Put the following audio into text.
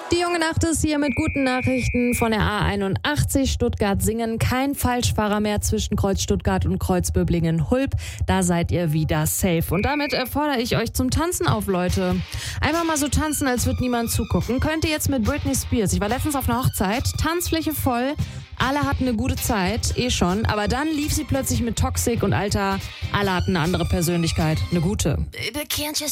Die junge Nacht ist hier mit guten Nachrichten von der A81 Stuttgart-Singen. Kein Falschfahrer mehr zwischen Kreuz Stuttgart und Kreuz Böblingen-Hulb. Da seid ihr wieder safe. Und damit fordere ich euch zum Tanzen auf, Leute. Einfach mal so tanzen, als würde niemand zugucken. Könnt ihr jetzt mit Britney Spears. Ich war letztens auf einer Hochzeit, Tanzfläche voll. Alle hatten eine gute Zeit, schon. Aber dann lief sie plötzlich mit Toxic und Alter, alle hatten eine andere Persönlichkeit. Eine gute.